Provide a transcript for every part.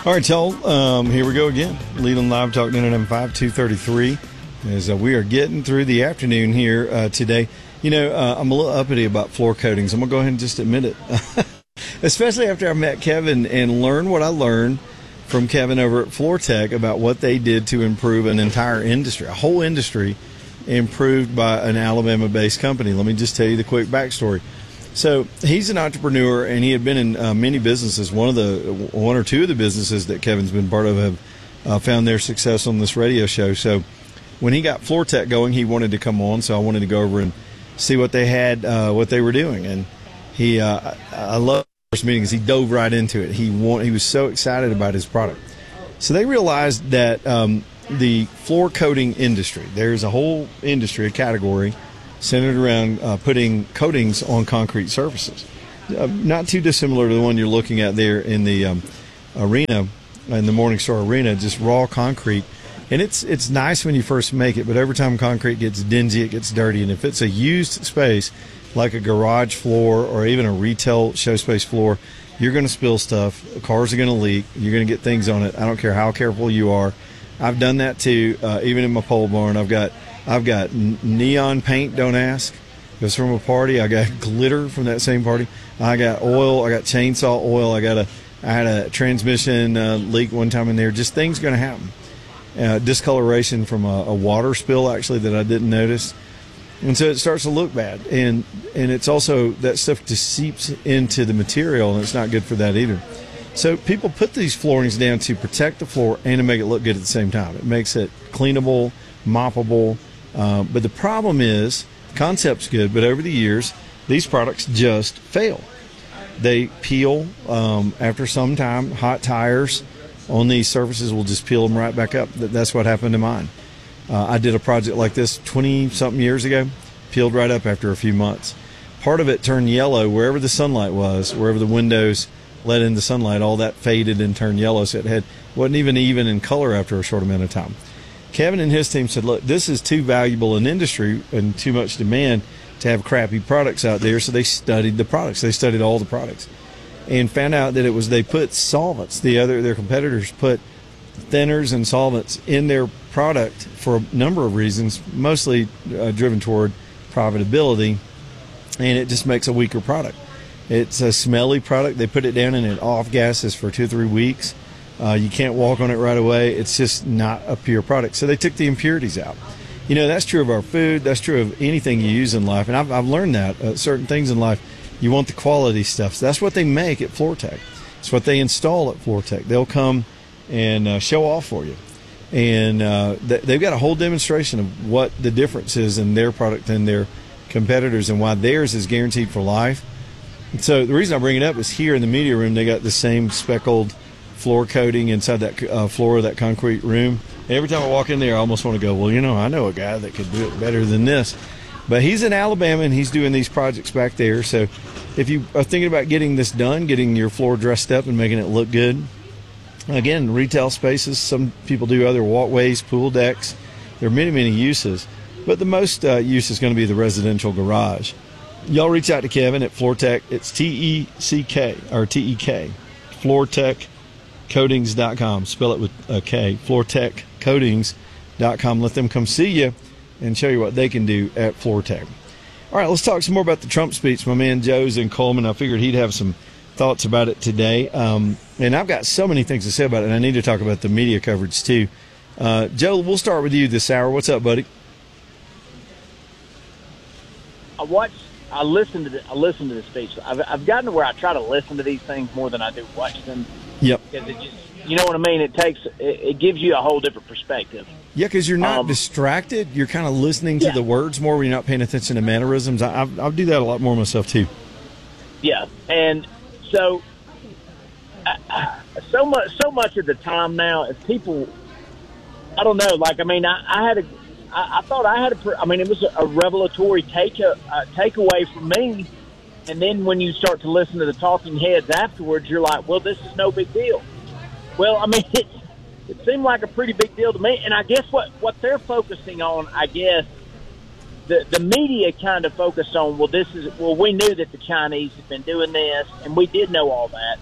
All right, y'all, here we go again. Leland Live Talk, Internet 5, 233, as we are getting through the afternoon here today. You know, I'm a little uppity about floor coatings. I'm going to go ahead and just admit it. Especially after I met Kevin and learned what I learned from Kevin over at Floor Tech about what they did to improve an entire industry, a whole industry improved by an Alabama-based company. Let me just tell you the quick backstory. So he's an entrepreneur, and he had been in many businesses. One or two of the businesses that Kevin's been part of have found their success on this radio show. So when he got Floor Tech going, he wanted to come on. So I wanted to go over and see what they had, what they were doing. And I love the first meeting because he dove right into it. He was so excited about his product. So they realized that the floor coating industry, there's a whole industry, a category centered around putting coatings on concrete surfaces. Not too dissimilar to the one you're looking at there in the arena, in the Morningstar Arena, just raw concrete. And it's nice when you first make it, but over time concrete gets dingy, it gets dirty. And if it's a used space, like a garage floor or even a retail show space floor, you're going to spill stuff. Cars are going to leak. You're going to get things on it. I don't care how careful you are. I've done that too, even in my pole barn. I've got neon paint, don't ask. It was from a party. I got glitter from that same party. I got oil. I got chainsaw oil. I had a transmission leak one time in there. Just things going to happen. Discoloration from a water spill, actually, that I didn't notice. And so it starts to look bad. And it's also, that stuff just seeps into the material, and it's not good for that either. So people put these floorings down to protect the floor and to make it look good at the same time. It makes it cleanable, moppable. But the problem is, the concept's good, but over the years, these products just fail. They peel after some time. Hot tires on these surfaces will just peel them right back up. That's what happened to mine. I did a project like this 20-something years ago, peeled right up after a few months. Part of it turned yellow wherever the sunlight was, wherever the windows let in the sunlight, all that faded and turned yellow, so it wasn't even in color after a short amount of time. Kevin and his team said, look, this is too valuable an industry and too much demand to have crappy products out there, so they studied the products. They studied all the products and found out that they put solvents. Their competitors put thinners and solvents in their product for a number of reasons, mostly driven toward profitability, and it just makes a weaker product. It's a smelly product. They put it down and it off-gasses for 2 or 3 weeks. You can't walk on it right away. It's just not a pure product. So they took the impurities out. You know, that's true of our food. That's true of anything you use in life. And I've learned that. Certain things in life, you want the quality stuff. So that's what they make at Floor Tech. It's what they install at Floor Tech. They'll come and show off for you. And they've got a whole demonstration of what the difference is in their product and their competitors and why theirs is guaranteed for life. And so the reason I bring it up is here in the media room, they got the same speckled floor coating inside that floor of that concrete room. Every time I walk in there, I almost want to go, well, you know, I know a guy that could do it better than this. But he's in Alabama, and he's doing these projects back there. So if you are thinking about getting this done, getting your floor dressed up and making it look good, again, retail spaces, some people do other walkways, pool decks. There are many, many uses. But the most use is going to be the residential garage. Y'all reach out to Kevin at Floor Tech. It's T-E-C-K, or T-E-K, floortechcoatings.com. Spell it with a K, floortechcoatings.com. Let them come see you and show you what they can do at Floor Tech. All right, let's talk some more about the Trump speech. My man Joe's in Coleman. I figured he'd have some thoughts about it today. And I've got so many things to say about it, and I need to talk about the media coverage too. Joe, we'll start with you this hour. What's up, buddy? I listened to the speech. I've gotten to where I try to listen to these things more than I do watch them. Yep. Because it just, you know what I mean? It gives you a whole different perspective. Yeah, because you're not distracted. You're kind of listening to the words more when you're not paying attention to mannerisms. I'll do that a lot more myself too. Yeah, and so much of the time now, if people, I don't know. Like, I mean, I thought I had it was a revelatory takeaway from me. And then when you start to listen to the talking heads afterwards, you're like, well, this is no big deal. Well, I mean, it seemed like a pretty big deal to me. And I guess what they're focusing on, I guess, the media kind of focused on, we knew that the Chinese had been doing this, and we did know all that.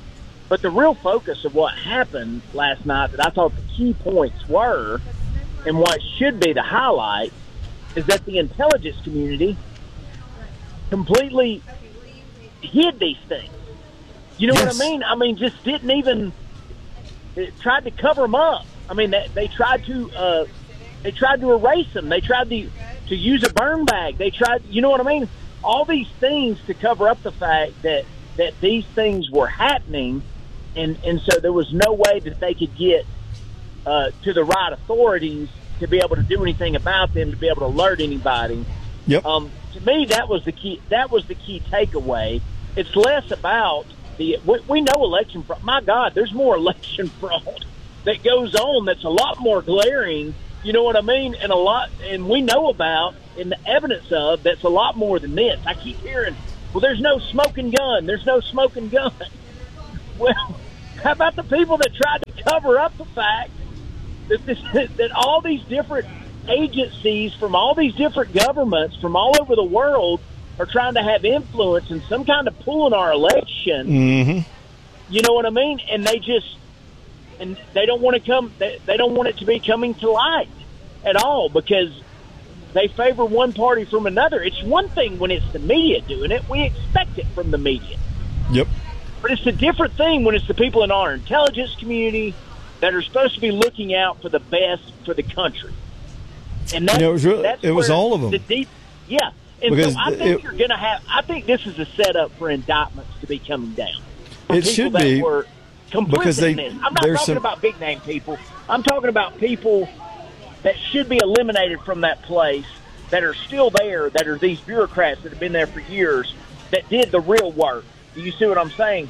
But the real focus of what happened last night that I thought the key points were, and what should be the highlight, is that the intelligence community completely hid these things. You know what I mean? I mean, just didn't even tried to cover them up. I mean, they tried to erase them. They tried to use a burn bag. They tried, you know what I mean? All these things to cover up the fact that these things were happening, and so there was no way that they could get to the right authorities to be able to do anything about them, to be able to alert anybody. Yep. To me, that was the key. That was the key takeaway. It's less about we know election fraud. My God, there's more election fraud that goes on that's a lot more glaring. You know what I mean? And we know about, and the evidence of, that's a lot more than this. I keep hearing, well, there's no smoking gun. There's no smoking gun. Well, how about the people that tried to cover up the fact that all these different agencies from all these different governments from all over the world are trying to have influence in some kind of pull in our election? Mm-hmm. You know what I mean? And they don't want to come. They don't want it to be coming to light at all because they favor one party from another. It's one thing when it's the media doing it. We expect it from the media. Yep. But it's a different thing when it's the people in our intelligence community that are supposed to be looking out for the best for the country. And it was all of them. Yeah. And because so I think you're going to have – I think this is a setup for indictments to be coming down. It should be. Because I'm not talking about big-name people. I'm talking about people that should be eliminated from that place, that are still there, that are these bureaucrats that have been there for years, that did the real work. Do you see what I'm saying?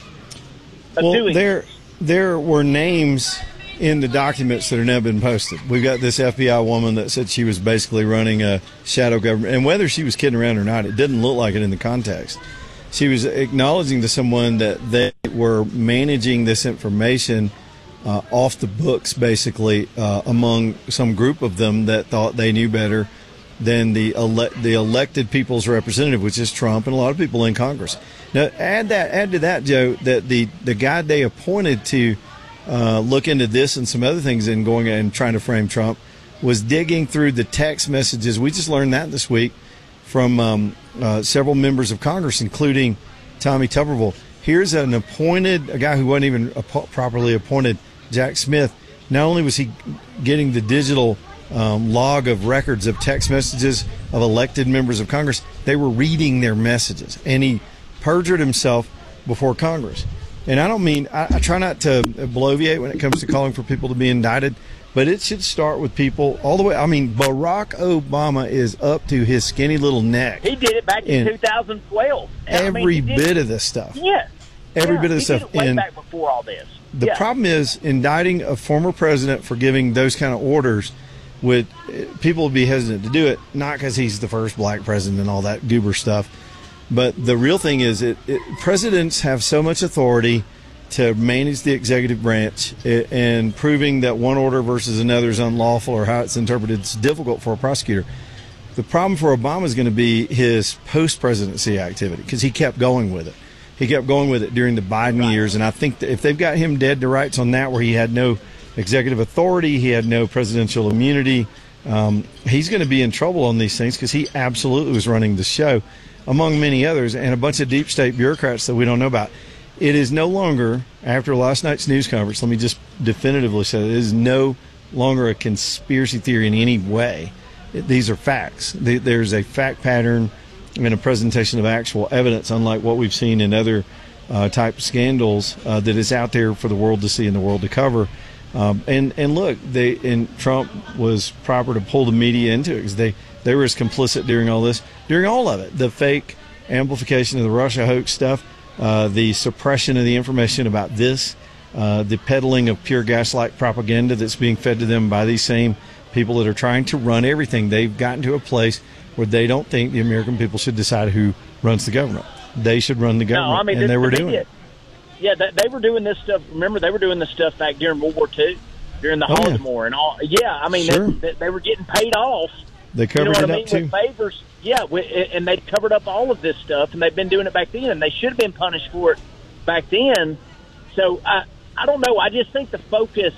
There were names in the documents that have now been posted. We've got this FBI woman that said she was basically running a shadow government. And whether she was kidding around or not, it didn't look like it in the context. She was acknowledging to someone that they were managing this information off the books, basically, among some group of them that thought they knew better than the elected people's representative, which is Trump and a lot of people in Congress. Now, add to that, Joe, that the guy they appointed to look into this and some other things and going and trying to frame Trump was digging through the text messages. We just learned that this week from several members of Congress, including Tommy Tuberville. Here's a guy who wasn't even properly appointed, Jack Smith. Not only was he getting the digital log of records of text messages of elected members of Congress, they were reading their messages, and he perjured himself before Congress. And I don't mean, I try not to bloviate when it comes to calling for people to be indicted, but it should start with people all the way. I mean, Barack Obama is up to his skinny little neck. He did it back in 2012. Every bit of this stuff. Yeah. Every bit of this stuff. Did it way back before all this. The problem is indicting a former president for giving those kind of orders people would be hesitant to do it, not because he's the first black president and all that goober stuff. But the real thing is presidents have so much authority to manage the executive branch, and proving that one order versus another is unlawful or how it's interpreted is difficult for a prosecutor. The problem for Obama is going to be his post-presidency activity because he kept going with it. He kept going with it during the Biden years, and I think that if they've got him dead to rights on that, where he had no executive authority, he had no presidential immunity, he's going to be in trouble on these things because he absolutely was running the show, among many others, and a bunch of deep state bureaucrats that we don't know about. It is no longer, after last night's news conference, let me just definitively say, it is no longer a conspiracy theory in any way. These are facts. There's a fact pattern and a presentation of actual evidence, unlike what we've seen in other type scandals that is out there for the world to see and the world to cover. And look, Trump was proper to pull the media into it because they were as complicit during all of it. The fake amplification of the Russia hoax stuff, the suppression of the information about this, the peddling of pure gaslight propaganda that's being fed to them by these same people that are trying to run everything. They've gotten to a place where they don't think the American people should decide who runs the government. They should run the government, and they were doing it. Yeah, they were doing this stuff. Remember, they were doing this stuff back during World War II, during the Holodomor and all. Yeah, I mean, sure. they were getting paid off. They covered it up, too. With favors. Yeah, and they covered up all of this stuff, and they've been doing it back then, and they should have been punished for it back then. So I don't know. I just think the focus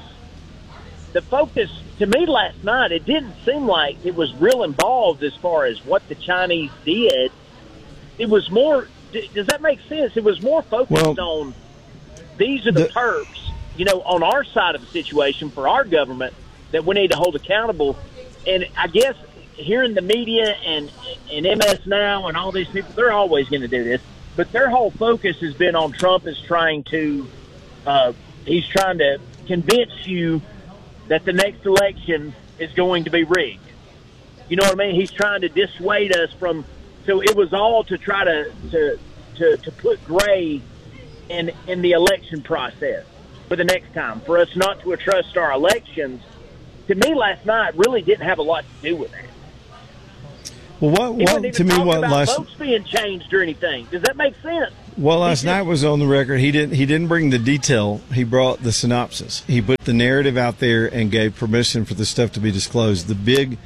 to me last night, it didn't seem like it was real involved as far as what the Chinese did. It was more. Does that make sense? It was more focused on these are the perps, on our side of the situation for our government that we need to hold accountable. And I guess hearing the media and MS Now and all these people, they're always going to do this, but their whole focus has been on Trump is trying to he's trying to convince you that the next election is going to be rigged. You know what I mean? He's trying to dissuade us from. So it was all to try to put gray in the election process for the next time, for us not to trust our elections. To me, last night really didn't have a lot to do with that. Well, what to me, what last votes being changed or anything? Does that make sense? Well, last night was on the record. He didn't bring the detail. He brought the synopsis. He put the narrative out there and gave permission for the stuff to be disclosed. The big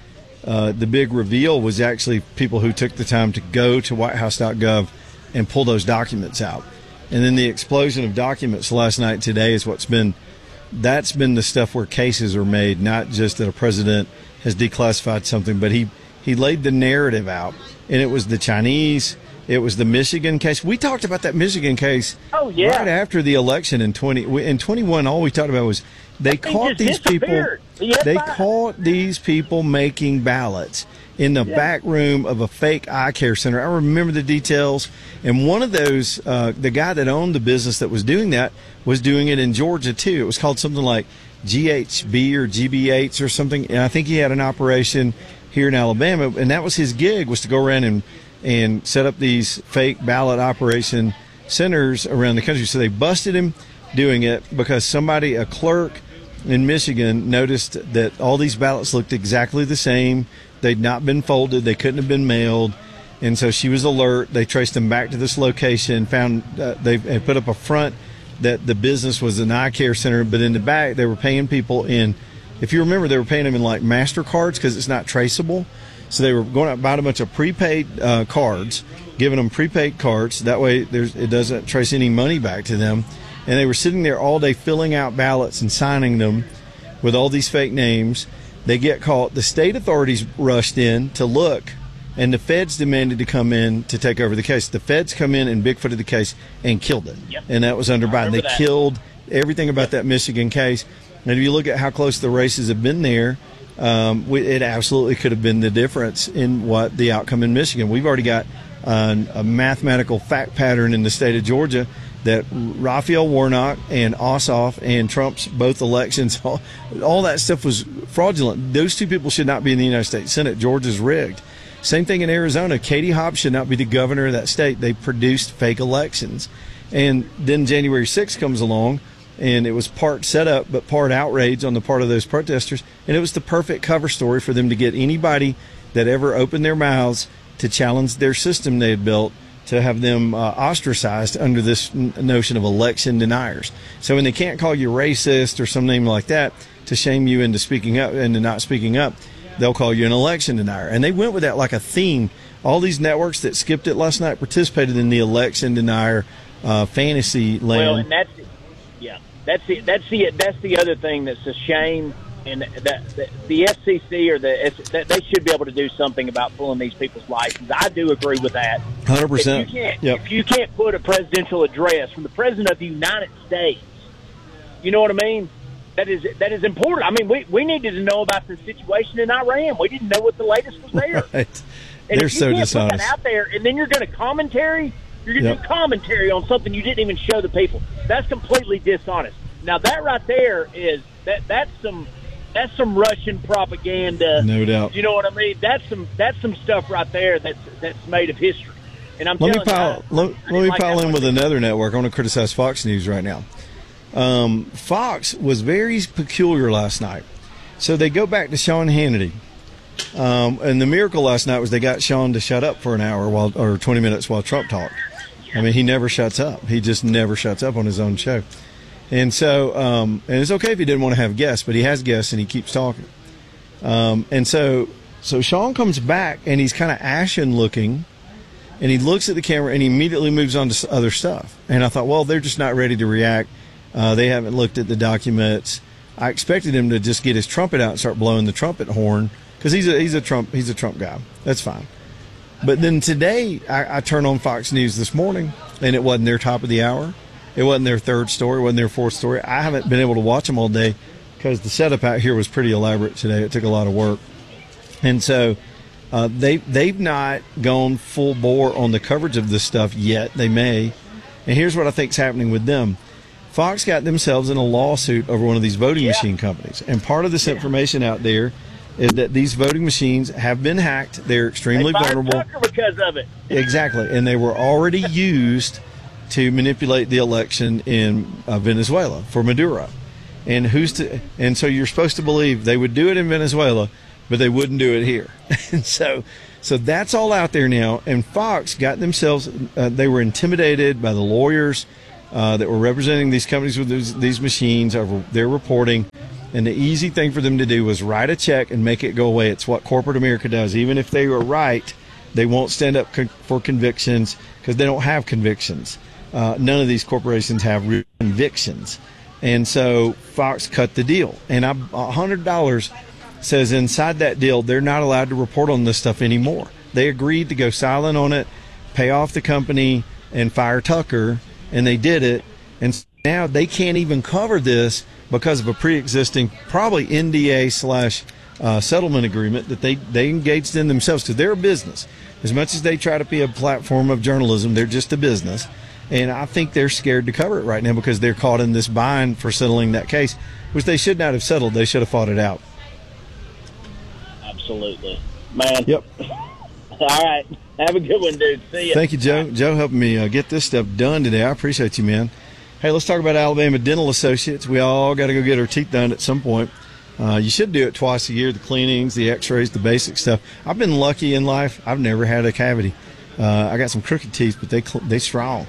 reveal was actually people who took the time to go to whitehouse.gov and pull those documents out. And then the explosion of documents last night today is that's been the stuff where cases are made, not just that a president has declassified something, but he laid the narrative out. And it was the Chinese, it was the Michigan case. We talked about that Michigan case right after the election in 21. All we talked about was they caught these people. They caught these people making ballots in the back room of a fake eye care center. I remember the details. And one of those, the guy that owned the business that was doing that was doing it in Georgia too. It was called something like GHB or GB8s or something. And I think he had an operation here in Alabama, and that was his gig, was to go around and set up these fake ballot operation centers around the country. So they busted him doing it because a clerk in Michigan noticed that all these ballots looked exactly the same. They'd not been folded. They couldn't have been mailed. And so she was alert. They traced them back to this location, found they put up a front that the business was an eye care center, but in the back they were paying people in, if you remember, they were paying them in like MasterCards because it's not traceable. So they were going out and buying a bunch of prepaid cards, giving them prepaid cards. That way it doesn't trace any money back to them. And they were sitting there all day filling out ballots and signing them with all these fake names. They get caught. The state authorities rushed in to look, and the feds demanded to come in to take over the case. The feds come in and Bigfooted the case and killed it. Yep. And that was under Biden. They killed everything about that Michigan case. And if you look at how close the races have been there, it absolutely could have been the difference in what the outcome in Michigan. We've already got a mathematical fact pattern in the state of Georgia that Raphael Warnock and Ossoff and Trump's both elections, all that stuff was fraudulent. Those two people should not be in the United States Senate. Georgia's rigged. Same thing in Arizona. Katie Hobbs should not be the governor of that state. They produced fake elections. And then January 6th comes along, and it was part setup but part outrage on the part of those protesters. And it was the perfect cover story for them to get anybody that ever opened their mouths to challenge their system they had built, to have them ostracized under this notion of election deniers. So when they can't call you racist or some name like that to shame you into speaking up and to not speaking up, they'll call you an election denier. And they went with that like a theme. All these networks that skipped it last night participated in the election denier fantasy land. Well, and that's the other thing that's a shame. And the FCC or they should be able to do something about pulling these people's licenses. I do agree with that. 100%. If you can't put a presidential address from the President of the United States, you know what I mean? That is important. I mean, we needed to know about the situation in Iran. We didn't know what the latest was there. Right. And They're so dishonest. Put that out there, and then you're going to commentary. You're going to do commentary on something you didn't even show the people. That's completely dishonest. Now that right there is that's some Russian propaganda. No doubt. You know what I mean? That's some stuff right there that's made of history. And let me pile in with another network. I want to criticize Fox News right now. Fox was very peculiar last night. So they go back to Sean Hannity. And the miracle last night was they got Sean to shut up for an hour or 20 minutes while Trump talked. I mean, he never shuts up. He just never shuts up on his own show. And so, and it's okay if he didn't want to have guests, but he has guests and he keeps talking. And so Sean comes back and he's kind of ashen looking, and he looks at the camera and he immediately moves on to other stuff. And I thought, well, they're just not ready to react. They haven't looked at the documents. I expected him to just get his trumpet out and start blowing the trumpet horn because he's a Trump guy. That's fine. But then today I turned on Fox News this morning, and it wasn't their top of the hour. It wasn't their third story. It wasn't their fourth story. I haven't been able to watch them all day because the setup out here was pretty elaborate today. It took a lot of work. And so they've not gone full bore on the coverage of this stuff yet. They may. And here's what I think is happening with them. Fox got themselves in a lawsuit over one of these voting machine companies. And part of this information out there is that these voting machines have been hacked. They're extremely vulnerable. Tucker because of it. Exactly. And they were already used to manipulate the election in Venezuela for Maduro. And so you're supposed to believe they would do it in Venezuela, but they wouldn't do it here. And so that's all out there now. And Fox got themselves, they were intimidated by the lawyers that were representing these companies with these machines over their reporting. And the easy thing for them to do was write a check and make it go away. It's what corporate America does. Even if they were right, they won't stand up for convictions because they don't have convictions. None of these corporations have real convictions. And so Fox cut the deal. And $100 says inside that deal, they're not allowed to report on this stuff anymore. They agreed to go silent on it, pay off the company, and fire Tucker, and they did it. And now they can't even cover this because of a pre-existing, probably NDA / settlement agreement that they engaged in themselves because they're a business. As much as they try to be a platform of journalism, they're just a business. And I think they're scared to cover it right now because they're caught in this bind for settling that case, which they should not have settled. They should have fought it out. Absolutely. Man. Yep. All right. Have a good one, dude. See ya. Thank you, Joe. Joe helping me get this stuff done today. I appreciate you, man. Hey, let's talk about Alabama Dental Associates. We all got to go get our teeth done at some point. You should do it twice a year, the cleanings, the x-rays, the basic stuff. I've been lucky in life. I've never had a cavity. I got some crooked teeth, but they strong.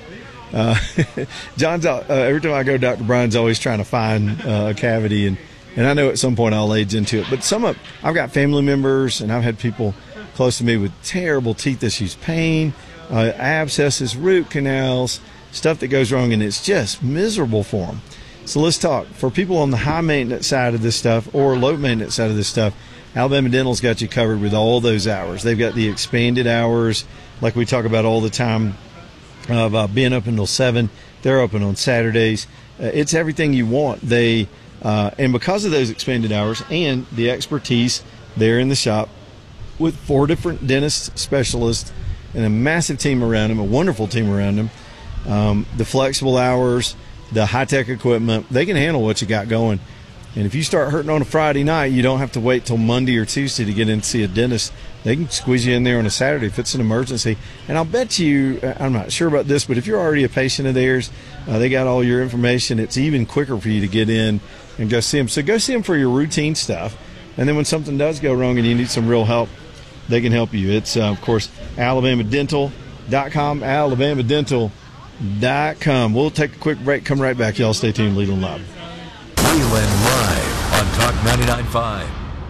John's out, every time I go, Dr. Brian's always trying to find a cavity, and I know at some point I'll age into it. But I've got family members, and I've had people close to me with terrible teeth issues, pain, abscesses, root canals, stuff that goes wrong, and it's just miserable for them. So let's talk. For people on the high maintenance side of this stuff or low maintenance side of this stuff, Alabama Dental's got you covered with all those hours. They've got the expanded hours, like we talk about all the time, of being open until 7. They're open on Saturdays. It's everything you want. And because of those expanded hours and the expertise there in the shop with 4 different dentist specialists and a massive team around them, a wonderful team around them, the flexible hours, the high-tech equipment, they can handle what you got going. And if you start hurting on a Friday night, you don't have to wait till Monday or Tuesday to get in to see a dentist. They can squeeze you in there on a Saturday if it's an emergency. And I'll bet you, I'm not sure about this, but if you're already a patient of theirs, they got all your information. It's even quicker for you to get in and go see them. So go see them for your routine stuff. And then when something does go wrong and you need some real help, they can help you. It's, of course, alabamadental.com, alabamadental.com. We'll take a quick break, come right back. Y'all stay tuned, Leland Live. Leland Live on Talk 99.5.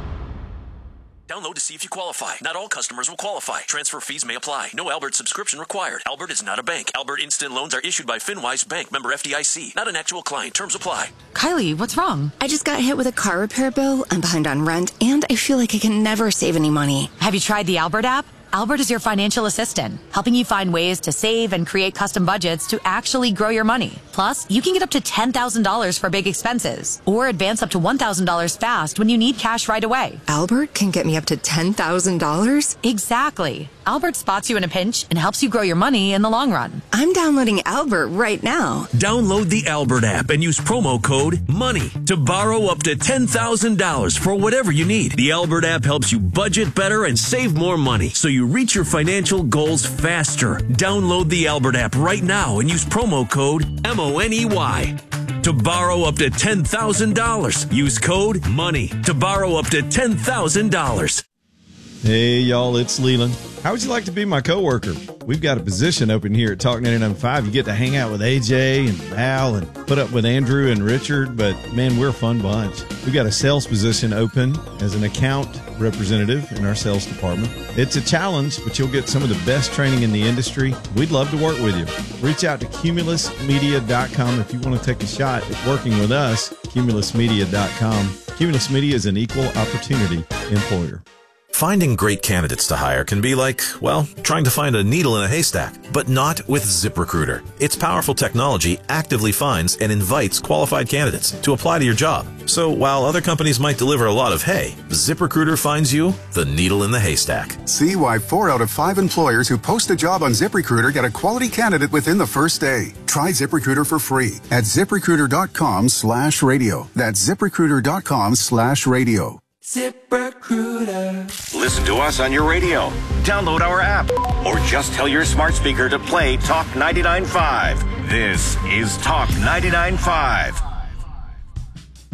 Download to see if you qualify. Not all customers will qualify. Transfer fees may apply. No Albert subscription required. Albert is not a bank. Albert Instant Loans are issued by FinWise Bank, member FDIC. Not an actual client. Terms apply. Kylie, what's wrong? I just got hit with a car repair bill. I'm behind on rent, and I feel like I can never save any money. Have you tried the Albert app? Albert is your financial assistant, helping you find ways to save and create custom budgets to actually grow your money. Plus, you can get up to $10,000 for big expenses or advance up to $1,000 fast when you need cash right away. Albert can get me up to $10,000? Exactly. Albert spots you in a pinch and helps you grow your money in the long run. I'm downloading Albert right now. Download the Albert app and use promo code MONEY to borrow up to $10,000 for whatever you need. The Albert app helps you budget better and save more money so you reach your financial goals faster. Download the Albert app right now and use promo code MONEY to borrow up to $10,000. Use code MONEY to borrow up to $10,000. Hey, y'all, it's Leland. How would you like to be my coworker? we've got a position open here at Talk 99.5. You get to hang out with AJ and Val and put up with Andrew and Richard, but man, we're a fun bunch. We've got a sales position open as an account representative in our sales department. It's a challenge, but you'll get some of the best training in the industry. We'd love to work with you. Reach out to cumulusmedia.com if you want to take a shot at working with us. Cumulusmedia.com. Cumulus Media is an equal opportunity employer. Finding great candidates to hire can be like, well, trying to find a needle in a haystack, but not with ZipRecruiter. Its powerful technology actively finds and invites qualified candidates to apply to your job. So while other companies might deliver a lot of hay, ZipRecruiter finds you the needle in the haystack. See why 4 out of 5 employers who post a job on ZipRecruiter get a quality candidate within the first day. Try ZipRecruiter for free at ZipRecruiter.com/radio. That's ZipRecruiter.com/radio. ZipRecruiter. Listen to us on your radio. Download our app. Or just tell your smart speaker to play Talk 99.5. This is Talk 99.5.